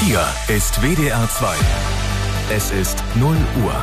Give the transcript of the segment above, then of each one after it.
Hier ist WDR 2. Es ist 0 Uhr.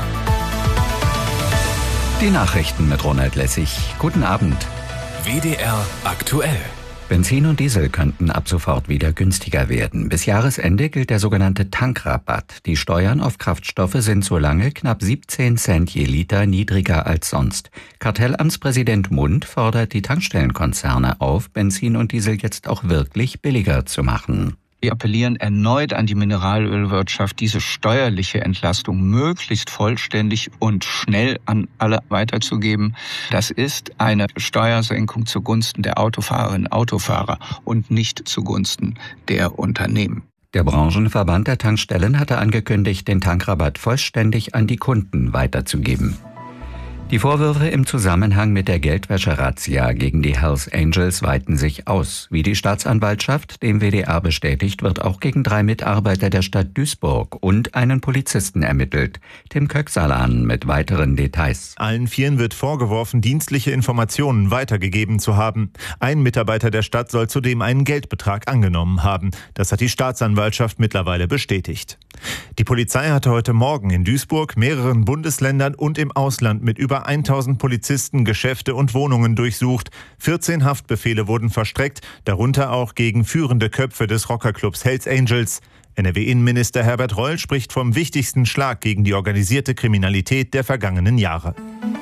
Die Nachrichten mit Ronald Lessig. Guten Abend. WDR aktuell. Benzin und Diesel könnten ab sofort wieder günstiger werden. Bis Jahresende gilt der sogenannte Tankrabatt. Die Steuern auf Kraftstoffe sind solange knapp 17 Cent je Liter niedriger als sonst. Kartellamtspräsident Mund fordert die Tankstellenkonzerne auf, Benzin und Diesel jetzt auch wirklich billiger zu machen. Wir appellieren erneut an die Mineralölwirtschaft, diese steuerliche Entlastung möglichst vollständig und schnell an alle weiterzugeben. Das ist eine Steuersenkung zugunsten der Autofahrerinnen und Autofahrer und nicht zugunsten der Unternehmen. Der Branchenverband der Tankstellen hatte angekündigt, den Tankrabatt vollständig an die Kunden weiterzugeben. Die Vorwürfe im Zusammenhang mit der Geldwäsche-Razzia gegen die Hells Angels weiten sich aus. Wie die Staatsanwaltschaft dem WDR bestätigt, wird auch gegen 3 Mitarbeiter der Stadt Duisburg und einen Polizisten ermittelt. Tim Köksalan mit weiteren Details. Allen 4 wird vorgeworfen, dienstliche Informationen weitergegeben zu haben. Ein Mitarbeiter der Stadt soll zudem einen Geldbetrag angenommen haben. Das hat die Staatsanwaltschaft mittlerweile bestätigt. Die Polizei hatte heute Morgen in Duisburg, mehreren Bundesländern und im Ausland mit über 1000 Polizisten Geschäfte und Wohnungen durchsucht. 14 Haftbefehle wurden verstreckt, darunter auch gegen führende Köpfe des Rockerclubs Hells Angels. NRW-Innenminister Herbert Reul spricht vom wichtigsten Schlag gegen die organisierte Kriminalität der vergangenen Jahre.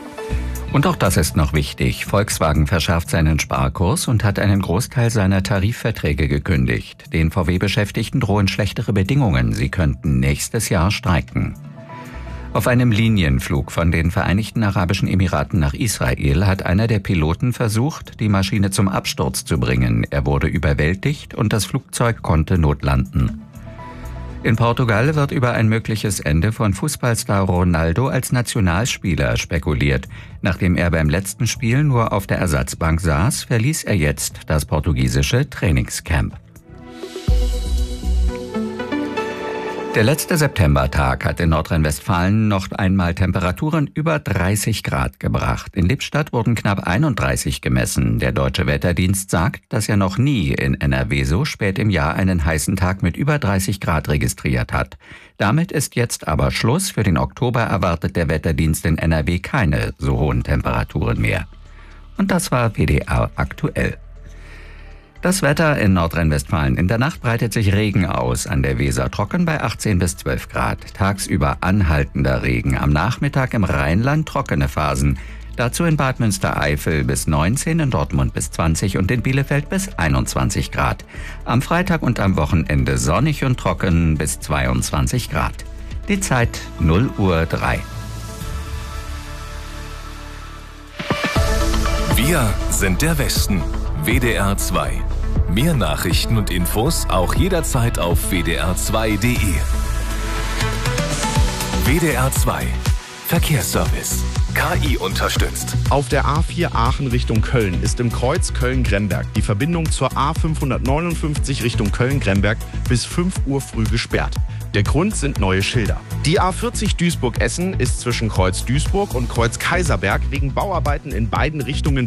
Und auch das ist noch wichtig. Volkswagen verschärft seinen Sparkurs und hat einen Großteil seiner Tarifverträge gekündigt. Den VW-Beschäftigten drohen schlechtere Bedingungen. Sie könnten nächstes Jahr streiken. Auf einem Linienflug von den Vereinigten Arabischen Emiraten nach Israel hat einer der Piloten versucht, die Maschine zum Absturz zu bringen. Er wurde überwältigt und das Flugzeug konnte notlanden. In Portugal wird über ein mögliches Ende von Fußballstar Ronaldo als Nationalspieler spekuliert. Nachdem er beim letzten Spiel nur auf der Ersatzbank saß, verließ er jetzt das portugiesische Trainingscamp. Der letzte Septembertag hat in Nordrhein-Westfalen noch einmal Temperaturen über 30 Grad gebracht. In Lippstadt wurden knapp 31 gemessen. Der Deutsche Wetterdienst sagt, dass er noch nie in NRW so spät im Jahr einen heißen Tag mit über 30 Grad registriert hat. Damit ist jetzt aber Schluss. Für den Oktober erwartet der Wetterdienst in NRW keine so hohen Temperaturen mehr. Und das war WDR aktuell. Das Wetter in Nordrhein-Westfalen. In der Nacht breitet sich Regen aus. An der Weser trocken bei 18 bis 12 Grad. Tagsüber anhaltender Regen. Am Nachmittag im Rheinland trockene Phasen. Dazu in Bad Münstereifel bis 19, in Dortmund bis 20 und in Bielefeld bis 21 Grad. Am Freitag und am Wochenende sonnig und trocken bis 22 Grad. Die Zeit 0:03 Uhr. Wir sind der Westen. WDR 2. Mehr Nachrichten und Infos auch jederzeit auf wdr2.de. WDR 2. Verkehrsservice. KI unterstützt. Auf der A4 Aachen Richtung Köln ist im Kreuz Köln-Gremberg die Verbindung zur A559 Richtung Köln-Gremberg bis 5 Uhr früh gesperrt. Der Grund sind neue Schilder. Die A40 Duisburg-Essen ist zwischen Kreuz Duisburg und Kreuz Kaiserberg wegen Bauarbeiten in beiden Richtungen